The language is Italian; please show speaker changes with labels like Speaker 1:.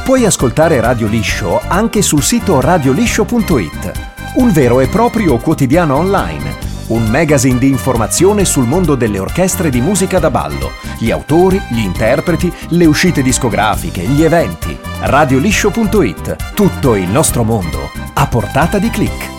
Speaker 1: Puoi ascoltare Radio Liscio anche sul sito radioliscio.it, un vero e proprio quotidiano online, un magazine di informazione sul mondo delle orchestre di musica da ballo, gli autori, gli interpreti, le uscite discografiche, gli eventi. Radioliscio.it, tutto il nostro mondo a portata di click.